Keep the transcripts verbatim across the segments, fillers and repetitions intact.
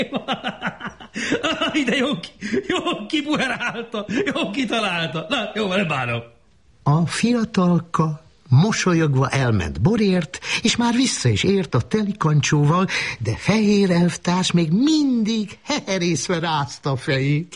De jó, jó kibuherálta, jó kitalálta. Na, jó, nem bánom. A fiatalka mosolyogva elment borért, és már vissza is ért a telikancsóval, de Fehér elftárs még mindig heherészve rázta a fejét.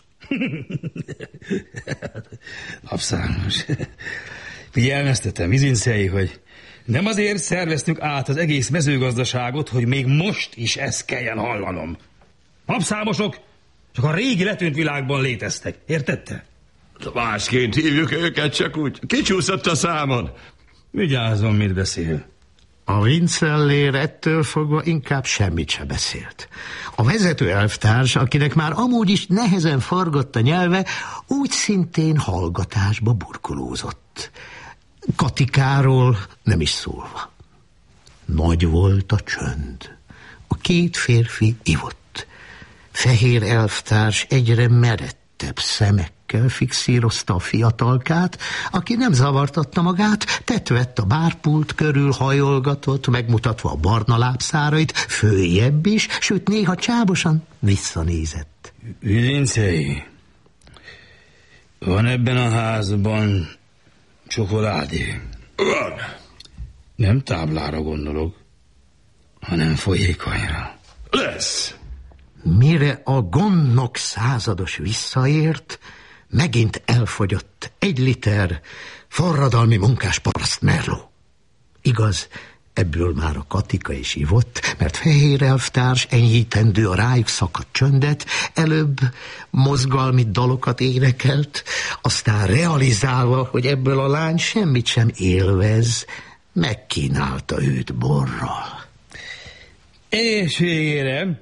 Napszámos. Figyelmeztetem, Vizincei, hogy nem azért szerveztük át az egész mezőgazdaságot, hogy még most is ezt kelljen hallanom. Napszámosok csak a régi letűnt világban léteztek, érted te? Másként hívjuk őket, csak úgy kicsúszott a számon. Vigyázzon, mit beszél. A Vincellér ettől fogva inkább semmit se beszélt. A vezető elftárs, akinek már amúgy is nehezen fargott a nyelve, úgy szintén hallgatásba burkolózott. Katikáról nem is szólva. Nagy volt a csönd. A két férfi ivott. Fehér elftárs egyre merettebb szemekkel fixírozta a fiatalkát, aki nem zavartatta magát, tetvett a bárpult körül, hajolgatott, megmutatva a barna lábszárait, följebb is, sőt néha csábosan visszanézett. Vizincei, van ebben a házban csokoládé? Van. Nem táblára gondolok, hanem folyékonyra. Lesz. Mire a gondnok százados visszaért, megint elfogyott egy liter forradalmi munkás paraszt merló. Igaz, ebből már a Katika is ivott, mert Fehér elftárs enyhítendő a rájuk szakadt csöndet, előbb mozgalmi dalokat énekelt, aztán realizálva, hogy ebből a lány semmit sem élvez, megkínálta őt borral. És végére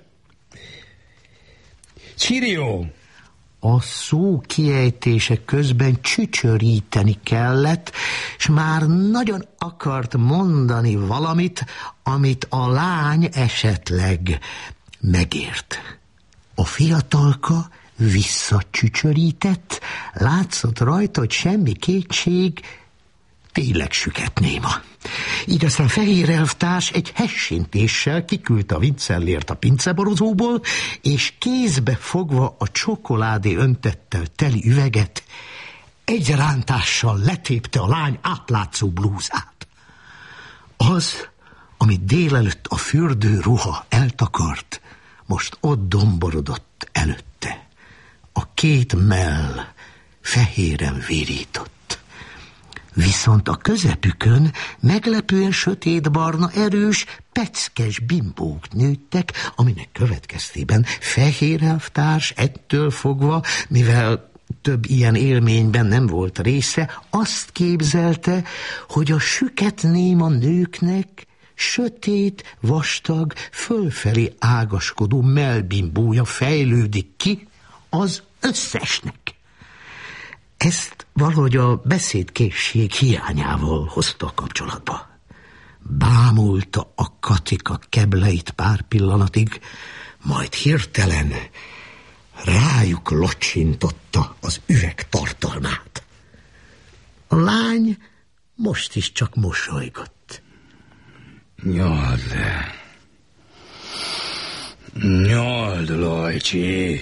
Csirió. A szó kiejtése közben csücsöríteni kellett, s már nagyon akart mondani valamit, amit a lány esetleg megért. A fiatalka visszacsücsörített, látszott rajta, hogy semmi kétség, tényleg süket néma. Így aztán Fehér elftárs egy hessintéssel kiküldte a Vincellért a pinceborozóból, és kézbe fogva a csokoládé öntettel teli üveget, egy rántással letépte a lány átlátszó blúzát. Az, amit délelőtt a fürdő ruha eltakart, most ott domborodott előtte. A két mell fehéren virított. Viszont a közepükön meglepően sötétbarna, erős, peckes bimbók nőttek, aminek következtében Fehér elftárs ettől fogva, mivel több ilyen élményben nem volt része, azt képzelte, hogy a süket néma nőknek sötét, vastag, fölfelé ágaskodó mellbimbója fejlődik ki az összesnek. Ezt valahogy a beszédkészség hiányával hozta a kapcsolatba. Bámulta a Katika kebleit pár pillanatig, majd hirtelen rájuk locsintotta az üveg tartalmát. A lány most is csak mosolygott. Nyald le. Nyald, Lajcsi.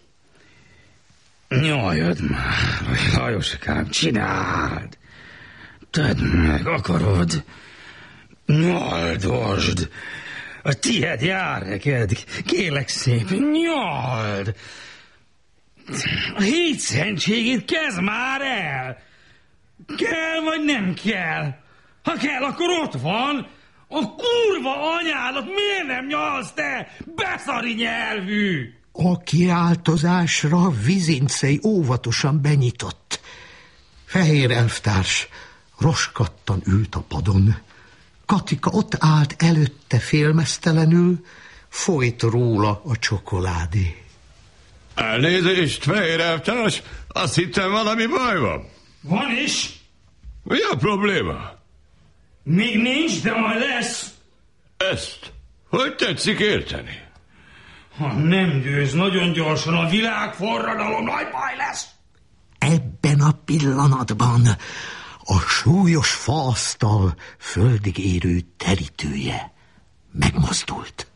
Nyaljad már, Lajoskám, csináld. Tedd meg, akarod. Nyaldosd. A tied jár neked. Kérlek szépen, nyald. A hétszentségét kezd már el. Kell vagy nem kell? Ha kell, akkor ott van. A kurva anyádat miért nem nyalsz te, beszari nyelvű? A kiáltozásra Vizincei óvatosan benyitott. Fehér elftárs roskadtan ült a padon. Katika ott állt előtte félmeztelenül, folyt róla a csokoládé. Elnézést, Fehér elftárs, azt hittem, valami baj van. Van is. Mi a probléma? Még nincs, de majd lesz. Ezt hogy tetszik érteni? Ha nem győz nagyon gyorsan a világforradalom, nagy baj lesz. Ebben a pillanatban a súlyos faasztal földig érő terítője megmozdult.